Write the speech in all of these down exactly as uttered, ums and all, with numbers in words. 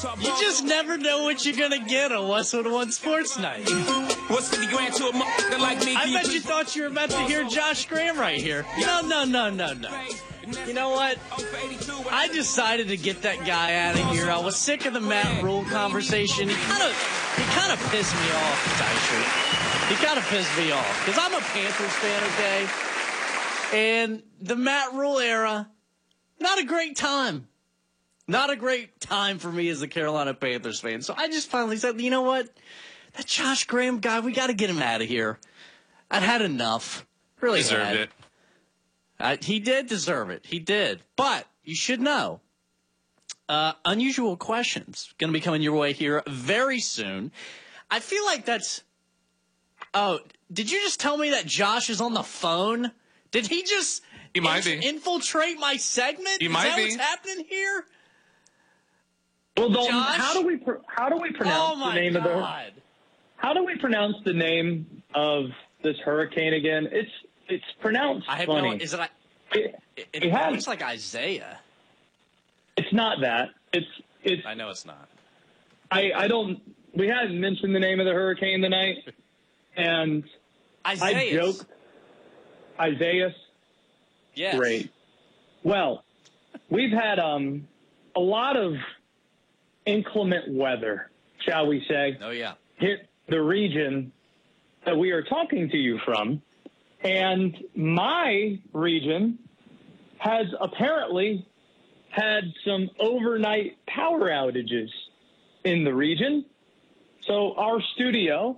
You just never know what you're going to get on Westwood One Sports Night. What's fifty grand to a motherfucker like me? I bet you thought you were about to hear Josh Graham right here. No, no, no, no, no. You know what? I decided to get that guy out of here. I was sick of the Matt Rule conversation. He kind of he kind of pissed me off, Tysher. He kind of pissed me off because I'm a Panthers fan, okay? And the Matt Rule era, not a great time. Not a great time for me as a Carolina Panthers fan. So I just finally said, you know what? That Josh Graham guy, we got to get him out of here. I'd had enough. Really Deserved had. it. Uh, he did deserve it. He did. But you should know, uh, unusual questions going to be coming your way here very soon. I feel like that's – oh, did you just tell me that Josh is on the phone? Did he just he might in- be. infiltrate my segment? He is might that be. what's happening here? Well, Dalton, Josh? how do we pr- how do we pronounce Oh, my the name God. of the how do we pronounce the name of this hurricane again? It's it's pronounced I have funny. no – is it – It, It, it, it has- looks like Isaiah. it's not that. It's it's. I know it's not. I I don't. We hadn't mentioned the name of the hurricane tonight, and Isaiah. I joked. Isaiah. Yes. Great. Well, we've had um a lot of inclement weather, shall we say, Oh, yeah. hit the region that we are talking to you from. And my region has apparently had some overnight power outages in the region. So our studio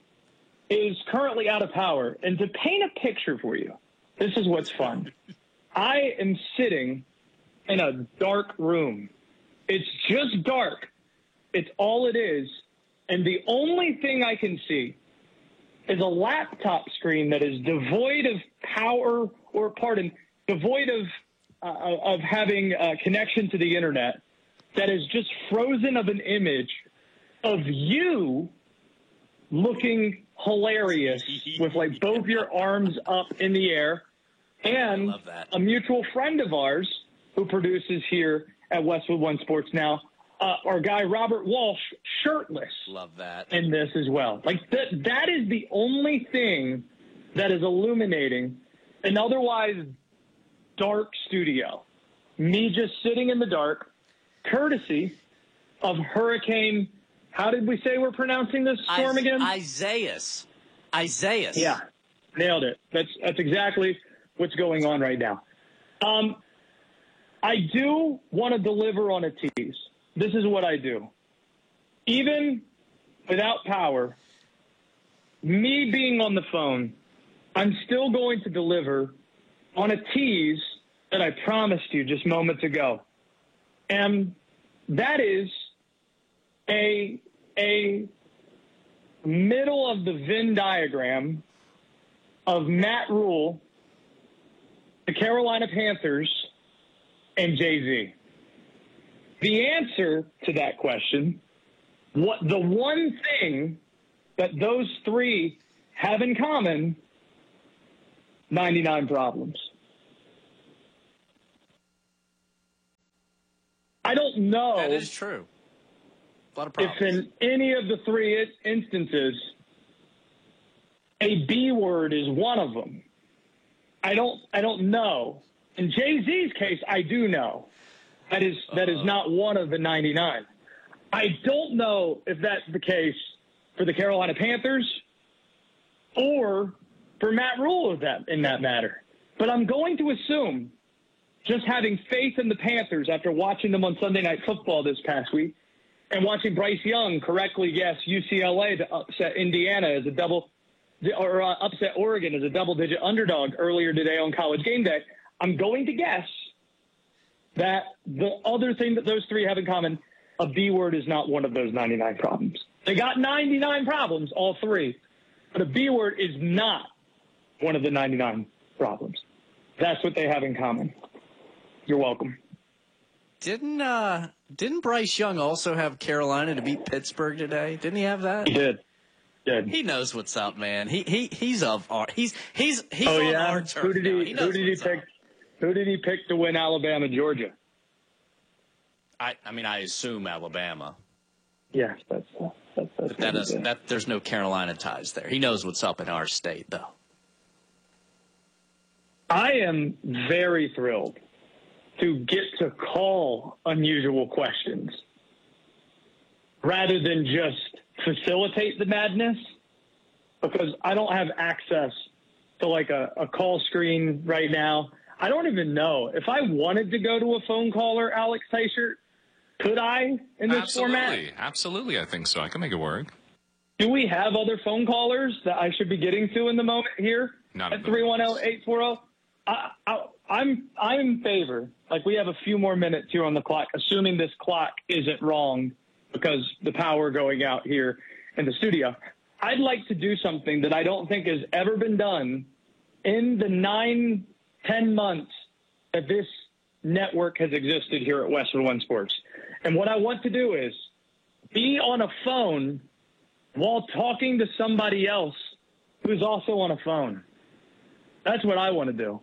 is currently out of power. And to paint a picture for you, this is what's fun. I am sitting in a dark room. It's just dark. It's all it is. And the only thing I can see is a laptop screen that is devoid of power, or pardon, devoid of uh, of having a connection to the internet, that is just frozen of an image of you looking hilarious with like both your arms up in the air, and love that. a mutual friend of ours who produces here at Westwood One Sports now, uh, our guy Robert Walsh, shirtless Love that. in this as well. Like that that is the only thing that is illuminating an otherwise dark studio. Me just sitting in the dark, courtesy of Hurricane, how did we say we're pronouncing this storm Is- again? Isaiah. Isaiah. Yeah, nailed it. That's that's exactly what's going on right now. Um, I do want to deliver on a tease. This is what I do. Even without power, me being on the phone, I'm still going to deliver on a tease that I promised you just moments ago. And that is a a middle of the Venn diagram of Matt Rule, the Carolina Panthers, and Jay-Z. The answer to that question, what the one thing that those three have in common, ninety-nine problems. I don't know That is true. A lot of if problems. in any of the three i- instances, a B word is one of them. I don't, I don't know. In Jay-Z's case, I do know. That is, that is not one of the ninety-nine. I don't know if that's the case for the Carolina Panthers or for Matt Rule of that, in that matter. But I'm going to assume, just having faith in the Panthers after watching them on Sunday Night Football this past week, and watching Bryce Young correctly guess U C L A to upset Indiana as a double, or uh, upset Oregon as a double-digit underdog earlier today on College Game Day, I'm going to guess that the other thing that those three have in common, a B word is not one of those ninety-nine problems. They got ninety-nine problems, all three, but a B word is not one of the ninety-nine problems. That's what they have in common. You're welcome. Didn't uh didn't Bryce Young also have Carolina to beat Pittsburgh today? Didn't he have that? He did. Did. He knows what's up, man. He he he's of our he's he's he's Oh on yeah. our turf Who did now. he? He who knows did he what's pick? up. Who did he pick to win Alabama, Georgia? I, I mean, I assume Alabama. Yes, that's uh, that's, that's But that doesn't, that there's no Carolina ties there. He knows what's up in our state, though. I am very thrilled to get to call unusual questions rather than just facilitate the madness, because I don't have access to like a, a call screen right now. I don't even know if I wanted to go to a phone caller, Alex Teichert, could I in this Absolutely. format? Absolutely. I think so. I can make it work. Do we have other phone callers that I should be getting to in the moment here Not at three one zero, eight four zero? I, I, I'm I'm in favor. Like, we have a few more minutes here on the clock, assuming this clock isn't wrong because the power going out here in the studio. I'd like to do something that I don't think has ever been done in the nine, ten months that this network has existed here at Westwood One Sports. And what I want to do is be on a phone while talking to somebody else who's also on a phone. That's what I want to do.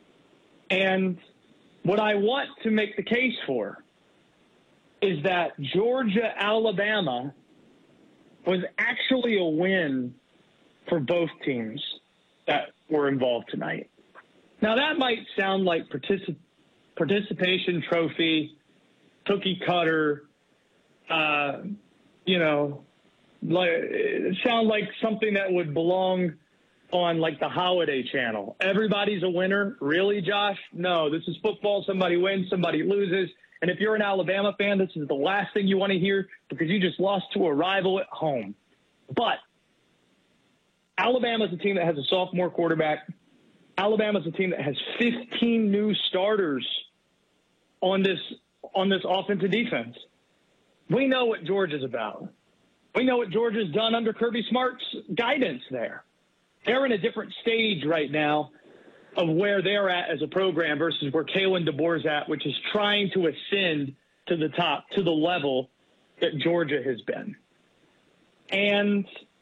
And what I want to make the case for is that Georgia-Alabama was actually a win for both teams that were involved tonight. Now, that might sound like particip- participation trophy, cookie cutter, uh, you know, like, it sound like something that would belong on like the Holiday Channel. Everybody's a winner. Really, Josh? No, this is football. Somebody wins, somebody loses. And if you're an Alabama fan, this is the last thing you want to hear because you just lost to a rival at home. But Alabama's a team that has a sophomore quarterback. Alabama's a team that has fifteen new starters on this on this offensive defense. We know what Georgia's about. We know what Georgia's done under Kirby Smart's guidance there. They're in a different stage right now of where they're at as a program versus where Kalen DeBoer's at, which is trying to ascend to the top, to the level that Georgia has been. And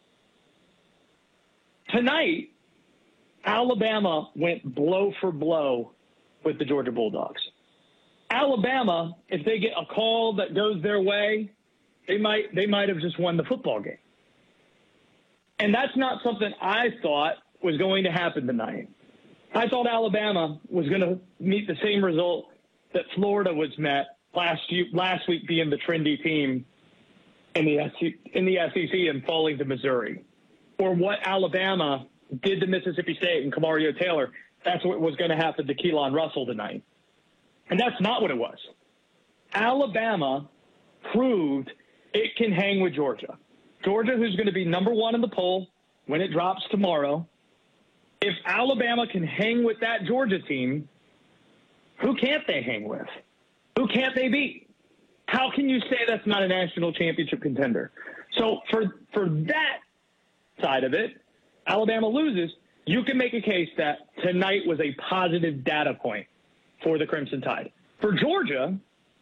tonight, Alabama went blow for blow with the Georgia Bulldogs. Alabama, if they get a call that goes their way, they might they might have just won the football game. And that's not something I thought was going to happen tonight. I thought Alabama was going to meet the same result that Florida was met last year, last week, being the trendy team in the in the S E C and falling to Missouri, or what Alabama did to Mississippi State and Kamario Taylor. That's what was going to happen to Keelan Russell tonight, and that's not what it was. Alabama proved it can hang with Georgia. Georgia, who's going to be number one in the poll when it drops tomorrow. If Alabama can hang with that Georgia team, who can't they hang with? Who can't they beat? How can you say that's not a national championship contender? So for for that side of it, Alabama loses. You can make a case that tonight was a positive data point for the Crimson Tide. For Georgia,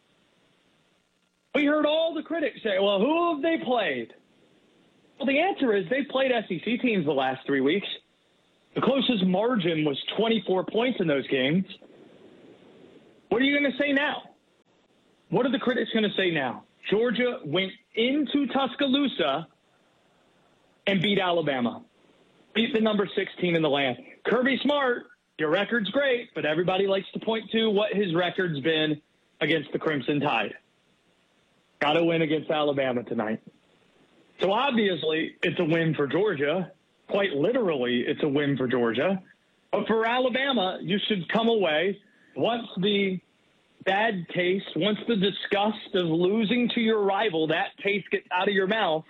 we heard all the critics say, well, who have they played? Well, the answer is they've played S E C teams the last three weeks. The closest margin was twenty-four points in those games. What are you going to say now? What are the critics going to say now? Georgia went into Tuscaloosa and beat Alabama. Beat the number six team in the land. Kirby Smart, your record's great, but everybody likes to point to what his record's been against the Crimson Tide. Got to win against Alabama tonight. So obviously it's a win for Georgia. Quite literally, it's a win for Georgia. But for Alabama, you should come away once the bad taste, once the disgust of losing to your rival, that taste gets out of your mouth,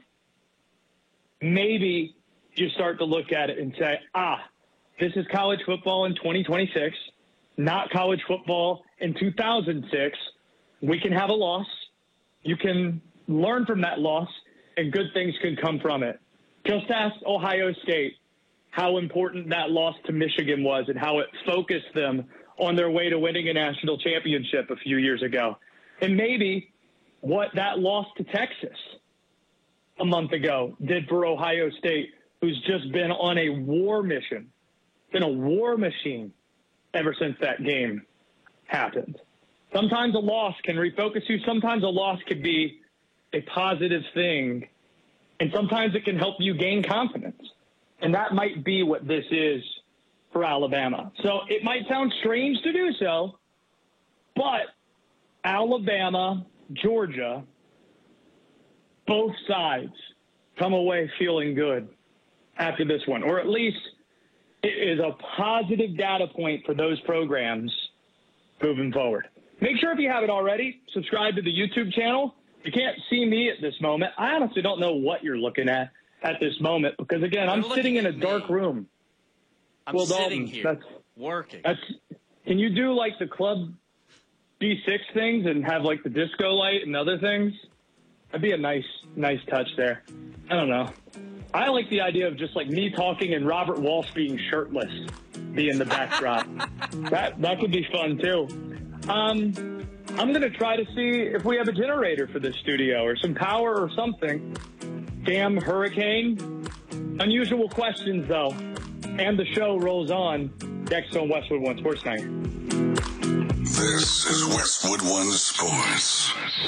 maybe you start to look at it and say, ah, this is college football in twenty twenty-six, not college football in two thousand six. We can have a loss. You can learn from that loss, and good things can come from it. Just ask Ohio State how important that loss to Michigan was and how it focused them on their way to winning a national championship a few years ago. And maybe what that loss to Texas a month ago did for Ohio State, who's just been on a war mission, been a war machine ever since that game happened. Sometimes a loss can refocus you. Sometimes a loss could be a positive thing. And sometimes it can help you gain confidence. And that might be what this is for Alabama. So it might sound strange to do so, but Alabama, Georgia, both sides come away feeling good after this one, or at least it is a positive data point for those programs moving forward. Make sure if you haven't already, subscribe to the YouTube channel. You can't see me at this moment. I honestly don't know what you're looking at at this moment because, again, I'm sitting in a dark room. I'm well, sitting Dalton, here that's, working. That's, can you do, like, the Club B six things and have, like, the disco light and other things? That'd be a nice, nice touch there. I don't know. I like the idea of just, like, me talking and Robert Walsh being shirtless being the backdrop. that that could be fun, too. Um, I'm going to try to see if we have a generator for this studio or some power or something. Damn hurricane. Unusual questions, though. And the show rolls on next on Westwood One Sports Night. This is Westwood One Sports.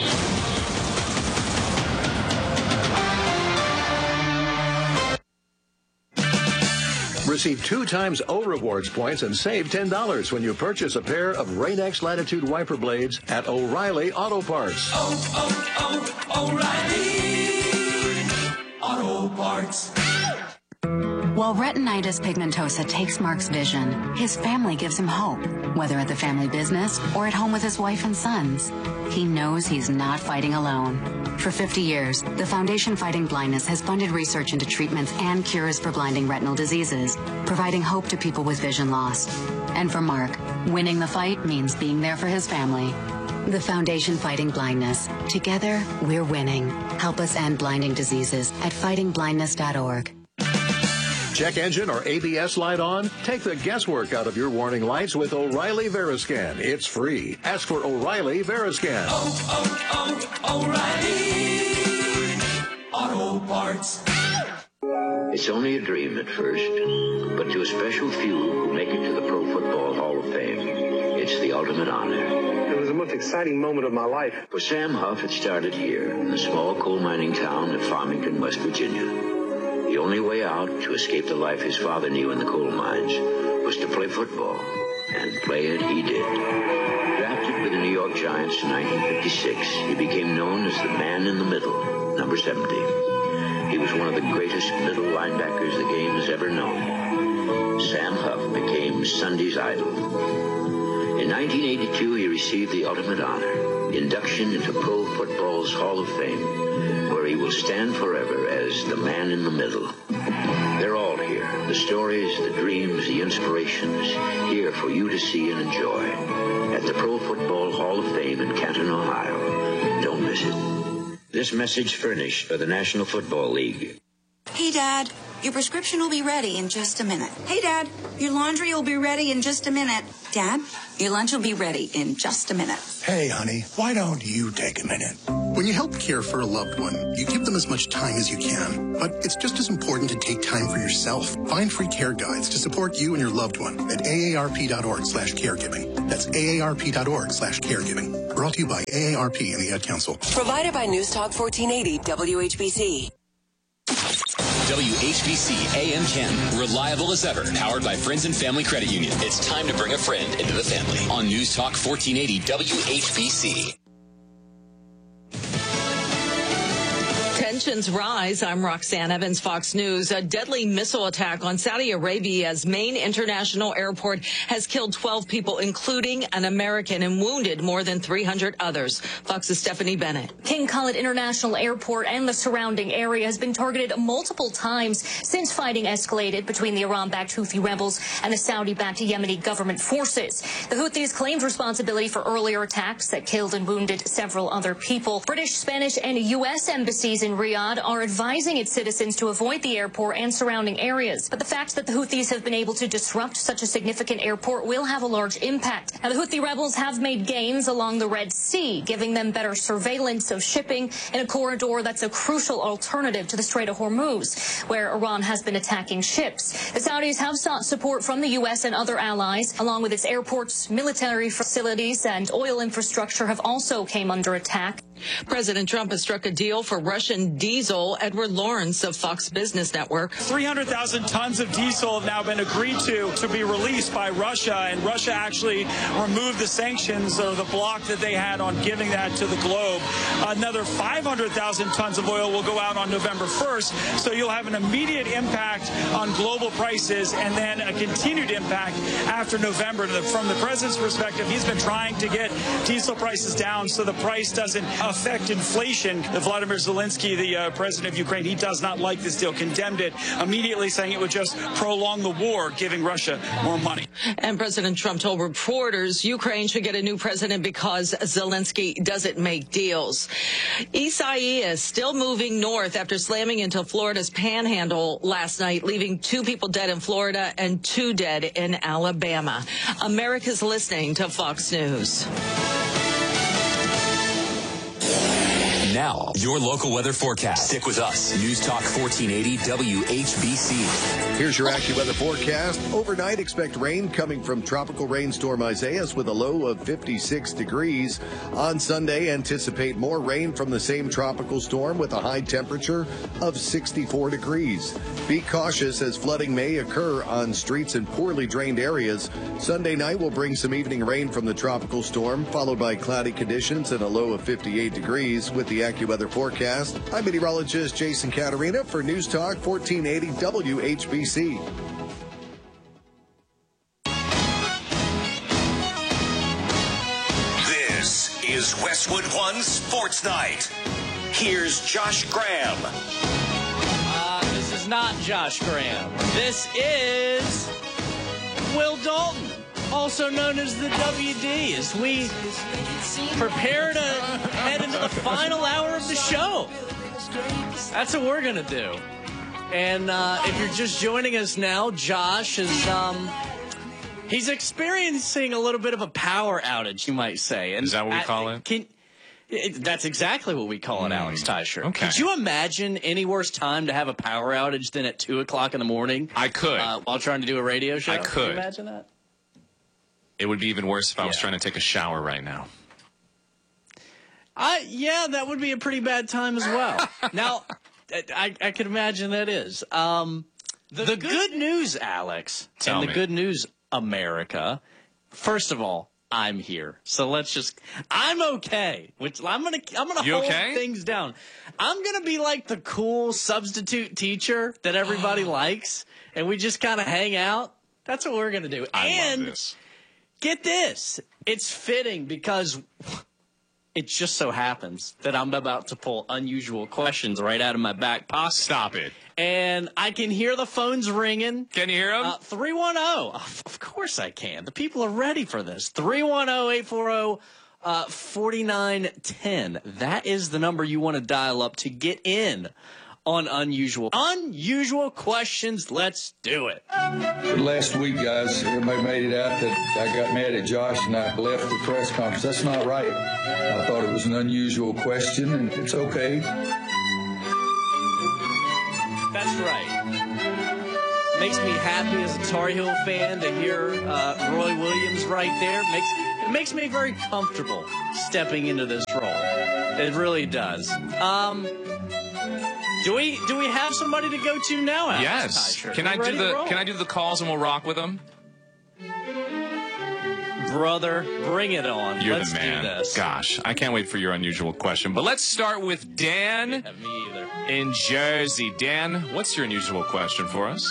Receive two times O Rewards points and save ten dollars when you purchase a pair of Rain-X Latitude wiper blades at O'Reilly Auto Parts. Oh, oh, oh, O'Reilly Auto Parts. While retinitis pigmentosa takes Mark's vision, his family gives him hope, whether at the family business or at home with his wife and sons. He knows he's not fighting alone. For fifty years, the Foundation Fighting Blindness has funded research into treatments and cures for blinding retinal diseases, providing hope to people with vision loss. And for Mark, winning the fight means being there for his family. The Foundation Fighting Blindness. Together, we're winning. Help us end blinding diseases at fighting blindness dot org. Check engine or A B S light on? Take the guesswork out of your warning lights with O'Reilly Veriscan. It's free. Ask for O'Reilly Veriscan. Oh, oh, oh, O'Reilly Auto Parts. It's only a dream at first, but to a special few who make it to the Pro Football Hall of Fame, it's the ultimate honor. It was the most exciting moment of my life. For Sam Huff, it started here in the small coal mining town of Farmington, West Virginia. The only way out to escape the life his father knew in the coal mines was to play football, and play it he did. Drafted with the New York Giants in nineteen fifty-six, he became known as the man in the middle, number seventy. He was one of the greatest middle linebackers the game has ever known. Sam Huff became Sunday's idol. In nineteen eighty-two, he received the ultimate honor, induction into Pro Football's Hall of Fame, where he will stand forever as the man in the middle. They're all here. The stories, the dreams, the inspirations, here for you to see and enjoy at the Pro Football Hall of Fame in Canton, Ohio. Don't miss it. This message furnished by the National Football League. Hey, Dad, your prescription will be ready in just a minute. Hey, Dad, your laundry will be ready in just a minute. Dad, your lunch will be ready in just a minute. Hey, honey, why don't you take a minute? When you help care for a loved one, you give them as much time as you can. But it's just as important to take time for yourself. Find free care guides to support you and your loved one at A A R P dot org slash caregiving. That's A A R P dot org slash caregiving. Brought to you by A A R P and the Ad Council. Provided by News Talk fourteen eighty W H B C. W H B C A M ten, reliable as ever, powered by Friends and Family Credit Union. It's time to bring a friend into the family on News Talk fourteen eighty W H B C. Tensions rise. I'm Roxanne Evans, Fox News. A deadly missile attack on Saudi Arabia's main international airport has killed twelve people, including an American, and wounded more than three hundred others. Fox's Stephanie Bennett. King Khalid International Airport and the surrounding area has been targeted multiple times since fighting escalated between the Iran-backed Houthi rebels and the Saudi-backed Yemeni government forces. The Houthis claimed responsibility for earlier attacks that killed and wounded several other people. British, Spanish, and U S embassies in Riyadh are advising its citizens to avoid the airport and surrounding areas. But the fact that the Houthis have been able to disrupt such a significant airport will have a large impact. Now, the Houthi rebels have made gains along the Red Sea, giving them better surveillance of shipping in a corridor that's a crucial alternative to the Strait of Hormuz, where Iran has been attacking ships. The Saudis have sought support from the U S and other allies, along with its airports, military facilities, and oil infrastructure have also came under attack. President Trump has struck a deal for Russian diesel. Edward Lawrence of Fox Business Network. three hundred thousand tons of diesel have now been agreed to to be released by Russia, and Russia actually removed the sanctions or the block that they had on giving that to the globe. Another five hundred thousand tons of oil will go out on November first, so you'll have an immediate impact on global prices and then a continued impact after November. From the president's perspective, he's been trying to get diesel prices down so the price doesn't affect inflation. Vladimir Zelensky, the uh, president of Ukraine, he does not like this deal, condemned it, immediately saying it would just prolong the war, giving Russia more money. And President Trump told reporters Ukraine should get a new president because Zelensky doesn't make deals. Isaias still moving north after slamming into Florida's panhandle last night, leaving two people dead in Florida and two dead in Alabama. America's listening to Fox News. Now, your local weather forecast. Stick with us. News Talk fourteen eighty W H B C. Here's your AccuWeather forecast. Overnight, expect rain coming from tropical rainstorm Isaias with a low of fifty-six degrees. On Sunday, anticipate more rain from the same tropical storm with a high temperature of sixty-four degrees. Be cautious as flooding may occur on streets in poorly drained areas. Sunday night will bring some evening rain from the tropical storm, followed by cloudy conditions and a low of fifty-eight degrees. With the AccuWeather forecast, I'm meteorologist Jason Caterina for News Talk fourteen eighty W H B C. This is Westwood One Sports Night. Here's Josh Graham. Uh, this is not Josh Graham. This is Will Dalton, also known as the W D, as we prepare to head into the final hour of the show. That's what we're going to do. And uh, if you're just joining us now, Josh is um, he's experiencing a little bit of a power outage, you might say. And is that what we at, call it? Can, it? That's exactly what we call it, mm. Alex Teicher. Okay. Could you imagine any worse time to have a power outage than at two o'clock in the morning? I could. Uh, while trying to do a radio show? I could. Can you imagine that? It would be even worse if I was yeah. trying to take a shower right now. I yeah, that would be a pretty bad time as well. Now, I, I can imagine that is. Um, the the good, good news, Alex, Tell and the me. good news, America. First of all, I'm here, so let's just. I'm okay. Which I'm gonna I'm gonna You hold okay? things down. I'm gonna be like the cool substitute teacher that everybody likes, and we just kind of hang out. That's what we're gonna do. I and love this. Get this, it's fitting because. It just so happens that I'm about to pull unusual questions right out of my back pocket. Stop it. And I can hear the phones ringing. Can you hear them? Uh, three one zero. Of course I can. The people are ready for this. three one zero, eight four zero, four nine one zero. That is the number you want to dial up to get in on unusual. Unusual questions. Let's do it. Last week, guys, everybody made it out that I got mad at Josh and I left the press conference. That's not right. I thought it was an unusual question, and it's okay. That's right. Makes me happy as a Tar Heel fan to hear uh, Roy Williams right there. Makes it makes me very comfortable stepping into this role. It really does. Um, do we do we have somebody to go to now? Alex Yes. Teicher? Can I Ready do to the roll? Can I do the calls and we'll rock with them? Brother, bring it on. You're Let's the man. do this. Gosh, I can't wait for your unusual question. But let's start with Dan Yeah, me either. in Jersey. Dan, what's your unusual question for us?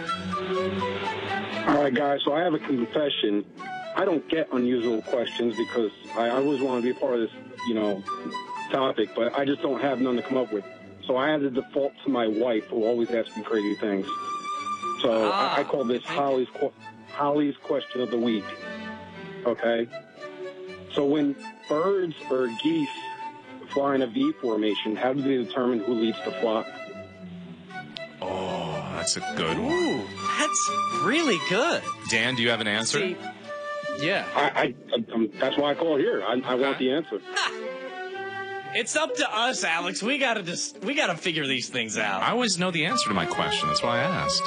All right, guys, so I have a confession. I don't get unusual questions because I always want to be a part of this, you know, topic, but I just don't have none to come up with. So I had to default to my wife, who always asks me crazy things. So Ah, I, I call this Holly's, qu- Holly's question of the week. Okay? So when birds or geese fly in a V formation, how do they determine who leads the flock? Oh, that's a good one. Ooh, that's really good. Dan, do you have an answer? See, yeah. I, I, I, that's why I call here. I, I want the answer. It's up to us, Alex. We gotta just we gotta figure these things out. I always know the answer to my question. That's why I asked.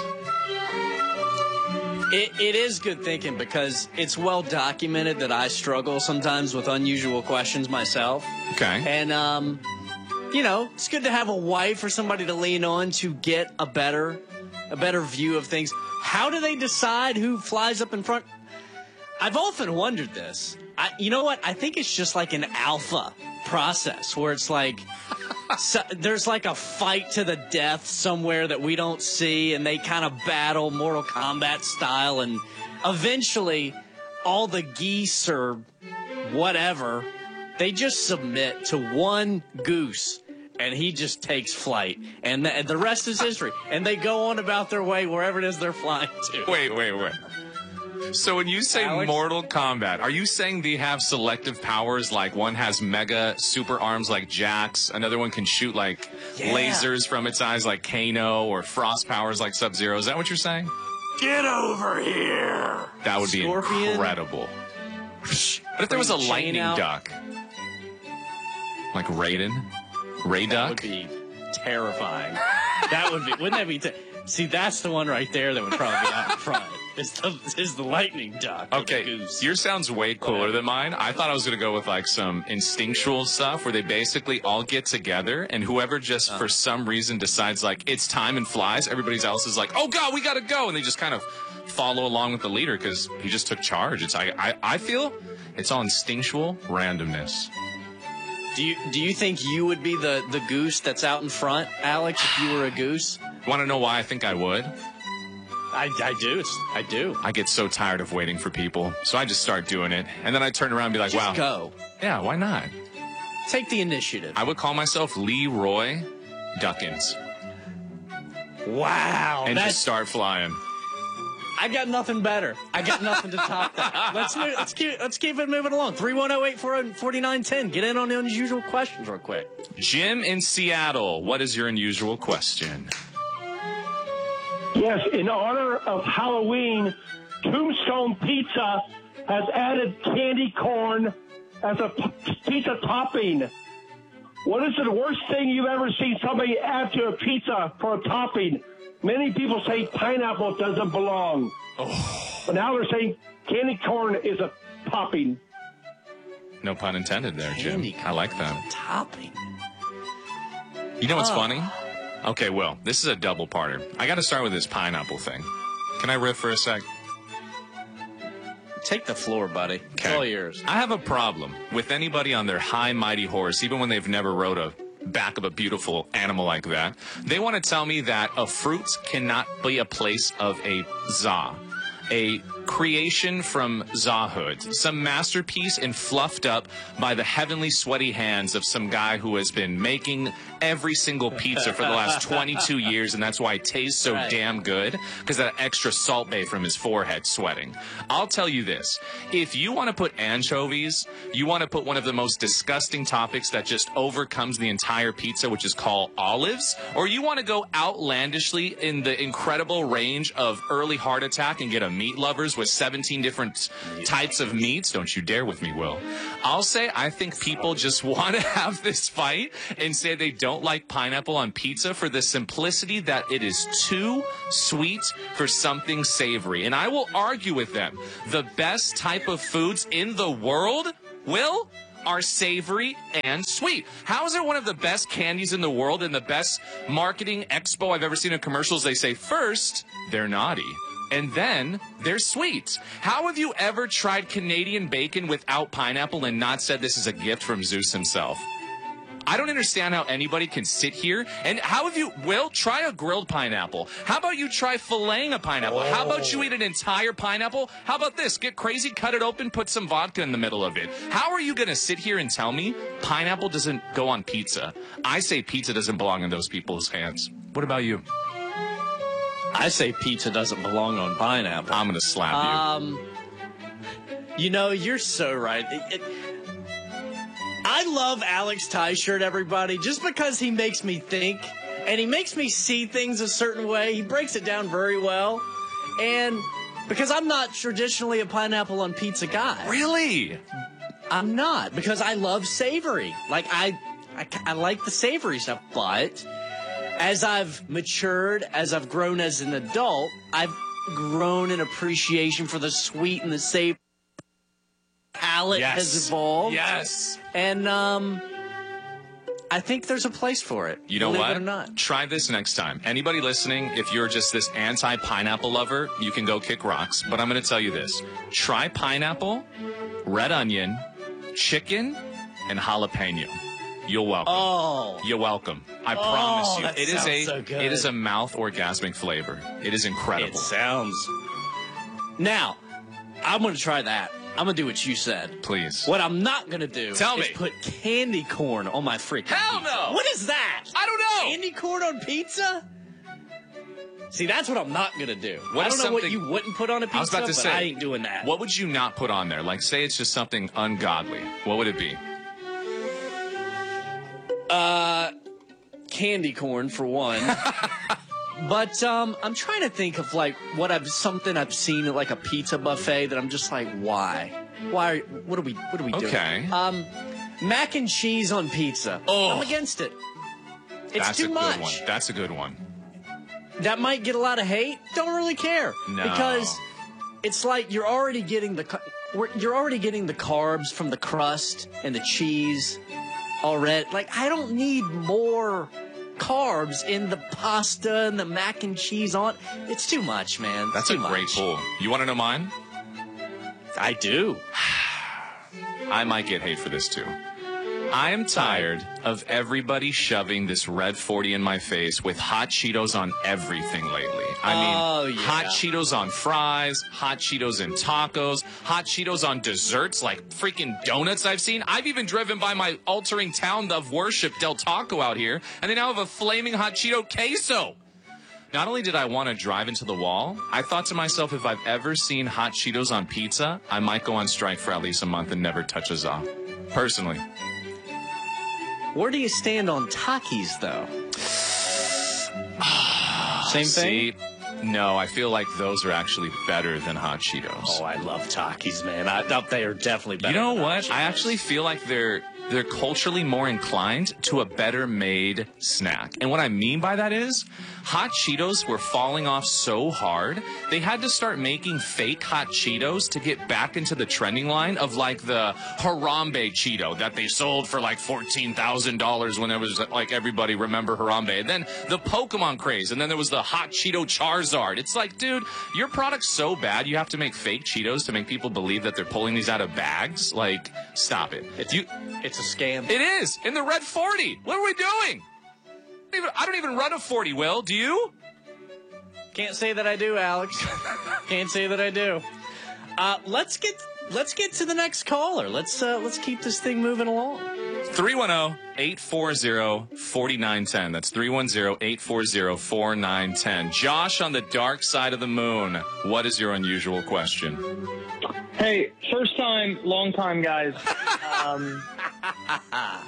It, it is good thinking because it's well documented that I struggle sometimes with unusual questions myself. Okay. And, um, you know, it's good to have a wife or somebody to lean on to get a better, a better view of things. How do they decide who flies up in front? I've often wondered this. I, you know what? I think it's just like an alpha process where it's like so, there's like a fight to the death somewhere that we don't see, and they kind of battle Mortal Kombat style, and eventually all the geese or whatever, they just submit to one goose, and he just takes flight, and the, and the rest is history, and they go on about their way wherever it is they're flying to. Wait, wait, wait. So when you say Alex? Mortal Kombat, are you saying they have selective powers, like one has mega super arms like Jax, another one can shoot like Yeah. lasers from its eyes like Kano, or frost powers like Sub-Zero? Is that what you're saying? Get over here! That would be Scorpion. incredible. What if there was a Bring chain lightning out. duck? Like Raiden? Ray That Duck? would be terrifying. That would be, wouldn't that be, te- see, that's the one right there that would probably be out in front. Is the, is the lightning duck. or the Okay, goose. yours sounds way cooler than mine. I thought I was going to go with like some instinctual stuff where they basically all get together, and whoever just for some reason decides like it's time and flies, everybody else is like, oh God, we got to go. And they just kind of follow along with the leader because he just took charge. It's I, I, I feel it's all instinctual randomness. Do you do you think you would be the, the goose that's out in front, Alex, if you were a goose? Want to know why I think I would? I, I do. It's, I do. I get so tired of waiting for people, so I just start doing it. And then I turn around and be like, Just wow. go. Yeah, why not? Take the initiative. I would call myself Leroy Duckins Wow. and that's, just start flying. I got nothing better. I got nothing to top that. Let's move, let's keep let's keep it moving along. three one zero, eight four zero, four nine one zero. Get in on the unusual questions real quick. Jim in Seattle, what is your unusual question? Yes, in honor of Halloween, Tombstone Pizza has added candy corn as a p- pizza topping. What is the worst thing you've ever seen somebody add to a pizza for a topping? Many people say pineapple doesn't belong. Oh. But now they're saying candy corn is a topping. No pun intended there, Jim. Candy I like that. Topping. You know what's Oh. funny? Okay, well, this is a double parter. I got to start with this pineapple thing. Can I riff for a sec? Take the floor, buddy. It's all yours. I have a problem with anybody on their high, mighty horse, even when they've never rode a back of a beautiful animal like that. They want to tell me that a fruit cannot be a place of a za, a creation from Zahood, some masterpiece and fluffed up by the heavenly sweaty hands of some guy who has been making every single pizza for the last twenty-two years, and that's why it tastes so Right. damn good, because that extra salt bay from his forehead sweating. I'll tell you this, if you want to put anchovies, you want to put one of the most disgusting topics that just overcomes the entire pizza, which is called olives, or you want to go outlandishly in the incredible range of early heart attack and get a meat lovers with seventeen different types of meats, don't you dare with me, Will. I'll say I think people just want to have this fight and say they don't like pineapple on pizza for the simplicity that it is too sweet for something savory. And I will argue with them. The best type of foods in the world, Will, are savory and sweet. How is it one of the best candies in the world and the best marketing expo I've ever seen in commercials? They say first, they're naughty. And then they're sweet. How have you ever tried Canadian bacon without pineapple and not said this is a gift from Zeus himself? I don't understand how anybody can sit here and how have you, Will, try a grilled pineapple. How about you try filleting a pineapple? Oh. How about you eat an entire pineapple? How about this? Get crazy, cut it open, put some vodka in the middle of it. How are you going to sit here and tell me pineapple doesn't go on pizza? I say pizza doesn't belong in those people's hands. What about you? I say pizza doesn't belong on pineapple. I'm going to slap you. Um, you know, you're so right. It, it, I love Alex Tyshirt, everybody, just because he makes me think and he makes me see things a certain way. He breaks it down very well. And because I'm not traditionally a pineapple on pizza guy. Really? I'm not, because I love savory. Like, I, I, I like the savory stuff. But as I've matured, as I've grown as an adult, I've grown an appreciation for the sweet and the savory. Palate Yes. has evolved. Yes. And um, I think there's a place for it. You know believe what? it or not. Try this next time. Anybody listening, if you're just this anti-pineapple lover, you can go kick rocks. But I'm going to tell you this. Try pineapple, red onion, chicken, and jalapeno. You're welcome. Oh. You're welcome. I Oh, promise you. that It is sounds a so good. it is a mouth orgasmic flavor. It is incredible. It sounds. Now, I'm going to try that. I'm going to do what you said. Please. What I'm not going to do Tell is me. put candy corn on my freaking Hell pizza. no. What is that? I don't know. Candy corn on pizza? See, that's what I'm not going to do. What I is don't know what something- you wouldn't put on a pizza, I was about to but say, I ain't doing that. What would you not put on there? Like, say it's just something ungodly. What would it be? Uh, candy corn for one. But um, I'm trying to think of like what I've something I've seen at like a pizza buffet that I'm just like, why? Why? What are we? What are we doing? Okay. Um, mac and cheese on pizza. Oh. I'm against it. It's That's too a good much. one. That's a good one. That might get a lot of hate. Don't really care. No. Because it's like you're already getting the ca- we're- you're already getting the carbs from the crust and the cheese already. Like, I don't need more carbs in the pasta and the mac and cheese on. It's too much, man. It's That's too a great much. pull. You want to know mine? I do. I might get hate for this too. I am tired of everybody shoving this red forty in my face with hot Cheetos on everything lately. I mean, Oh, yeah. hot Cheetos on fries, hot Cheetos in tacos, hot Cheetos on desserts like freaking donuts I've seen. I've even driven by my altering town of worship, Del Taco, out here, and they now have a flaming hot Cheeto queso. Not only did I want to drive into the wall, I thought to myself, if I've ever seen hot Cheetos on pizza, I might go on strike for at least a month and never touch a za. Personally. Where do you stand on Takis, though? Same thing? See, no, I feel like those are actually better than hot Cheetos. Oh, I love Takis, man. I thought they are definitely better. You know than what? Hot I Cheetos. actually feel like they're they're culturally more inclined to a better made snack. And what I mean by that is hot Cheetos were falling off so hard, they had to start making fake hot Cheetos to get back into the trending line of like the Harambe Cheeto that they sold for like fourteen thousand dollars when it was like everybody remember Harambe. And then the Pokemon craze. And then there was the hot Cheeto Charizard. It's like, dude, your product's so bad you have to make fake Cheetos to make people believe that they're pulling these out of bags. Like, stop it. It's, you, it's a scam. It is. In the red forty. What are we doing? I don't even, I don't even run a forty, Will. Do you? Can't say that I do, Alex. Can't say that I do. Uh, let's get let's get to the next caller. Let's uh, let's keep this thing moving along. three one zero, eight four zero, four nine one zero. That's three one zero, eight four zero, four nine one zero. Josh on the dark side of the moon. What is your unusual question? Hey, first time, long time, guys. Um, I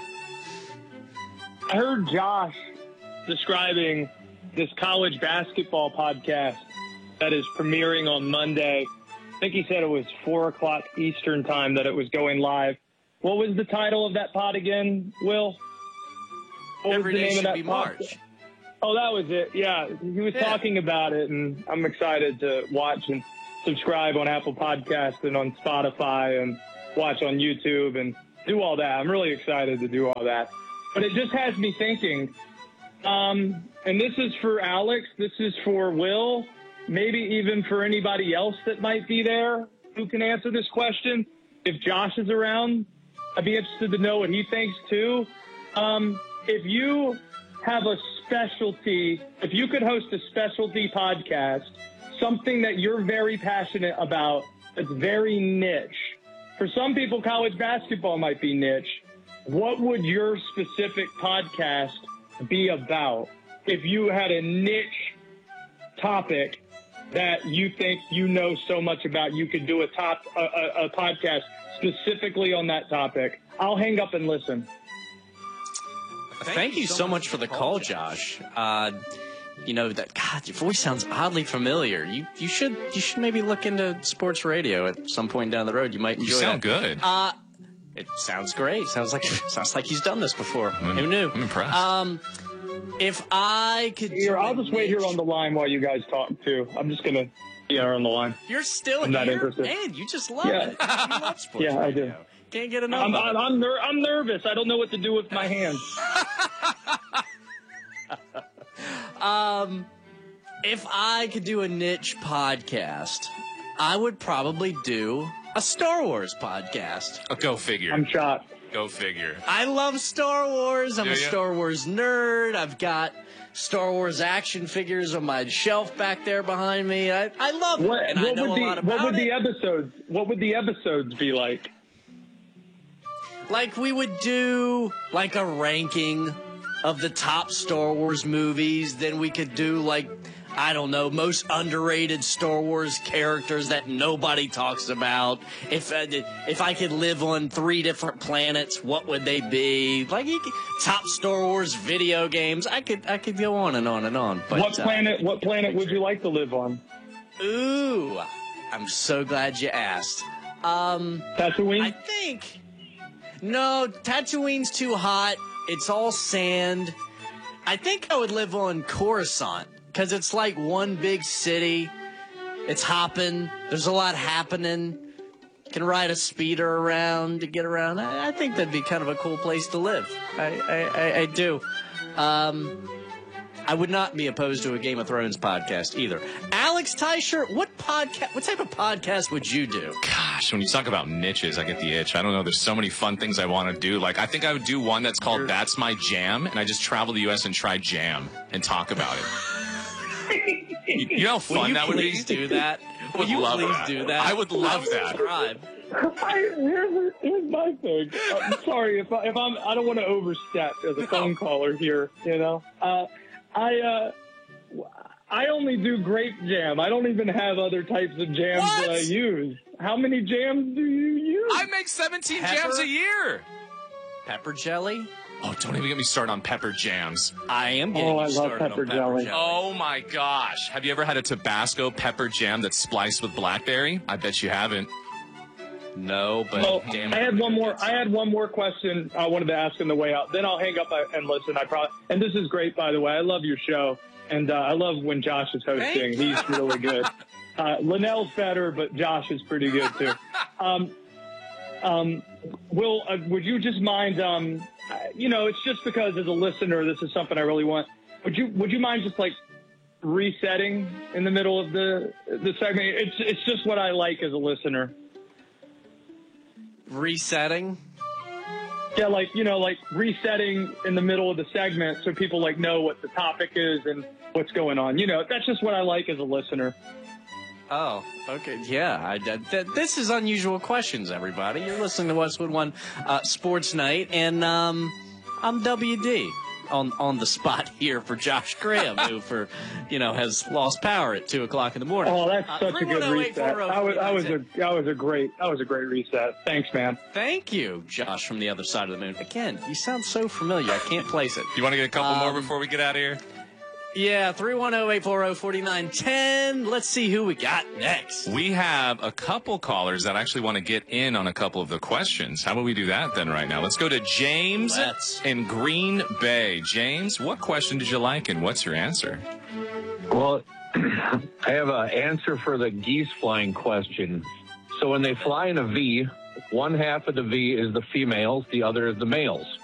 heard Josh describing this college basketball podcast that is premiering on Monday. I think he said it was four o'clock Eastern time that it was going live. What was the title of that pod again, Will? What Every was the day name should of that be pod? March. Oh, that was it. Yeah, he was Yeah. talking about it, and I'm excited to watch and subscribe on Apple Podcasts and on Spotify and watch on YouTube and do all that. I'm really excited to do all that. But it just has me thinking, um, and this is for Alex, this is for Will, maybe even for anybody else that might be there who can answer this question. If Josh is around, I'd be interested to know what he thinks too. Um, if you have a specialty, if you could host a specialty podcast, something that you're very passionate about, that's very niche. For some people, college basketball might be niche. What would your specific podcast be about if you had a niche topic that you think you know so much about? You could do a top a, a, a podcast specifically on that topic. I'll hang up and listen. Thank, Thank you so much for the call, Josh. Uh, you know that God, your voice sounds oddly familiar. You you should you should maybe look into sports radio at some point down the road. You might enjoy. You sound that. good. Uh, it sounds great. Sounds like sounds like he's done this before. I'm, Who knew? I'm impressed. Um, if I could, Here, I'll just wait niche, here on the line while you guys talk too. I'm just gonna be here on the line. You're still I'm not here, interested. man. You just love Yeah. it. You love sports Yeah, I radio. do. Can't get enough. I'm of I'm it. I'm, ner- I'm nervous. I don't know what to do with my hands. Um, if I could do a niche podcast, I would probably do a Star Wars podcast. Oh, go figure. I'm shocked. Go figure. I love Star Wars. I'm Do a ya? Star Wars nerd. I've got Star Wars action figures on my shelf back there behind me. I, I love it, What, and I what know would a the lot about what would it. the episodes what would the episodes be like? Like we would do like a ranking of the top Star Wars movies. Then we could do like, I don't know, most underrated Star Wars characters that nobody talks about. If uh, if I could live on three different planets, what would they be? Like you could, top Star Wars video games. I could I could go on and on and on. But, what uh, planet what planet would you like to live on? Ooh, I'm so glad you asked. Um, Tatooine? I think no, Tatooine's too hot. It's all sand. I think I would live on Coruscant because it's like one big city. It's hopping. There's a lot happening. Can ride a speeder around to get around. I, I think that'd be kind of a cool place to live. I, I, I, I do. Um, I would not be opposed to a Game of Thrones podcast either. Alex Teicher, what podcast? What type of podcast would you do? Gosh, when you talk about niches, I get the itch. I don't know. There's so many fun things I want to do. Like, I think I would do one that's called That's My Jam, and I just travel the U S and try jam and talk about it. you, you know how fun Will you that would be? please do that? I Will would you love please that. do that? I would love will that. Subscribe. I, here's, here's my thing. I'm sorry if, I, if I'm. I don't want to overstep as a phone caller here. You know, uh, I uh, I only do grape jam. I don't even have other types of jams What? that I use. How many jams do you use? I make seventeen Pepper? jams a year. Pepper jelly? Oh, don't even get me started on pepper jams. I am getting Oh, I you love started pepper on pepper jelly. jelly. Oh my gosh. Have you ever had a Tabasco pepper jam that's spliced with blackberry? I bet you haven't. No, but Well, damn it. I had we're one gonna more. get I had one more question I wanted to ask on the way out. Then I'll hang up and listen. I probably. And this is great, by the way. I love your show, and uh, I love when Josh is hosting. Thank you. He's really good. Uh, Linnell's better, but Josh is pretty good too. Um, um, Will, uh, would you just mind? Um, uh, you know, it's just because as a listener, this is something I really want. Would you? Would you mind just like resetting in the middle of the the segment? It's it's just what I like as a listener. resetting. Yeah, like, you know, like resetting in the middle of the segment so people like know what the topic is and what's going on. You know, that's just what I like as a listener. Oh, okay. Yeah, I, th- this is Unusual Questions, everybody. You're listening to Westwood One uh, Sports Night, and um, I'm W D on on the spot here for Josh Graham, who for you know has lost power at two o'clock in the morning. Oh, that's Uh, such a good reset. That was, that was a three one zero eight four zero that was a great that was a great reset. Thanks, man. Thank you, Josh from the other side of the moon. Again, you sound so familiar. I can't place it. You want to get a couple more Um, before we get out of here? Yeah, three one zero, eight four zero, four nine one zero. Let's see who we got next. We have a couple callers that actually want to get in on a couple of the questions. How about we do that then right now? Let's go to James Let's. in Green Bay. James, what question did you like and what's your answer? Well, I have an answer for the geese flying question. So when they fly in a V, one half of the V is the females, the other is the males.